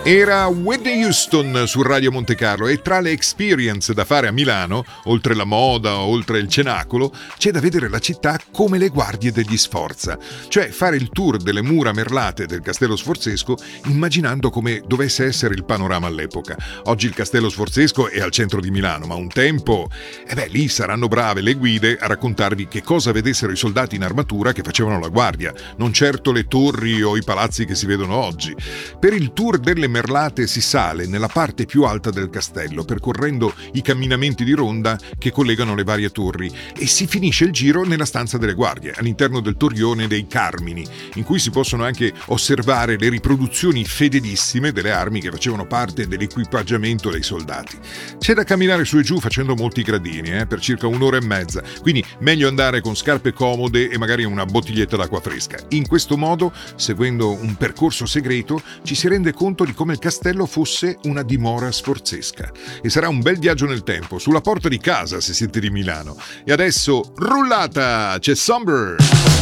Era Whitney Houston su Radio Monte Carlo e tra le experience da fare a Milano, oltre la moda, oltre il cenacolo, c'è da vedere la città come le guardie degli Sforza, cioè fare il tour delle mura merlate del Castello Sforzesco immaginando come dovesse essere il panorama all'epoca. Oggi il Castello Sforzesco è al centro di Milano, ma un tempo, lì saranno brave le guide a raccontarvi che cosa vedessero i soldati in armatura che facevano la guardia, non certo le torri o i palazzi che si vedono oggi. Per il tour delle merlate si sale nella parte più alta del castello, percorrendo i camminamenti di ronda che collegano le varie torri, e si finisce il giro nella stanza delle guardie, all'interno del torrione dei Carmini, in cui si possono anche osservare le riproduzioni fedelissime delle armi che facevano parte dell'equipaggiamento dei soldati. C'è da camminare su e giù facendo molti gradini, per circa un'ora e mezza, quindi meglio andare con scarpe comode e magari una bottiglietta d'acqua fresca. In questo modo, seguendo un percorso segreto, ci si rende conto di come il castello fosse una dimora sforzesca. E sarà un bel viaggio nel tempo, sulla porta di casa se siete di Milano. E adesso, rullata! C'è Somber!